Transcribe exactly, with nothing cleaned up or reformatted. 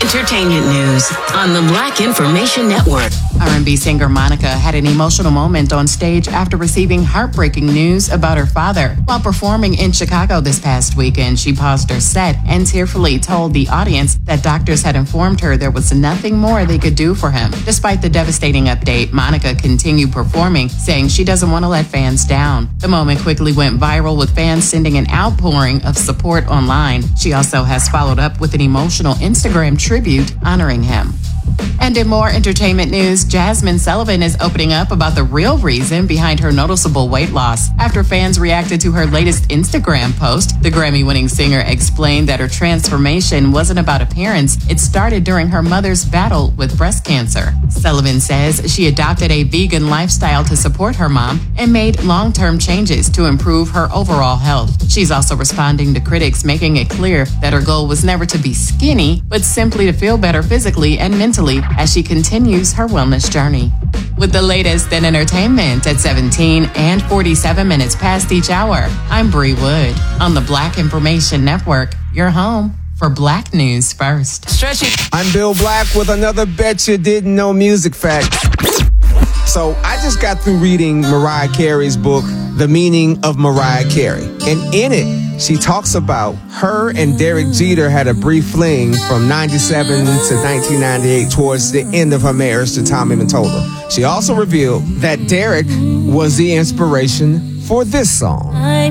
entertainment news on the Black Information Network. R and B singer Monica had an emotional moment on stage after receiving heartbreaking news about her father. While performing in Chicago this past weekend, she paused her set and tearfully told the audience that doctors had informed her there was nothing more they could do for him. Despite the devastating update, Monica continued performing, saying she doesn't want to let fans down. The moment quickly went viral, with fans sending an outpouring of support online. She also has followed up with an emotional Instagram tribute honoring him. And in more entertainment news, Jasmine Sullivan is opening up about the real reason behind her noticeable weight loss. After fans reacted to her latest Instagram post, the Grammy-winning singer explained that her transformation wasn't about appearance. It started during her mother's battle with breast cancer. Sullivan says she adopted a vegan lifestyle to support her mom and made long-term changes to improve her overall health. She's also responding to critics, making it clear that her goal was never to be skinny, but simply to feel better physically and mentally as she continues her wellness journey. With the latest in entertainment at seventeen and forty-seven minutes past each hour, I'm Bree Wood on the Black Information Network, your home for Black News First. Stretching. I'm Bill Black with another Bet You Didn't Know music fact. So I just got through reading Mariah Carey's book, The Meaning of Mariah Carey. And in it, she talks about her and Derek Jeter had a brief fling from ninety-seven to nineteen ninety-eight towards the end of her marriage to Tommy Mottola. She also revealed that Derek was the inspiration for this song.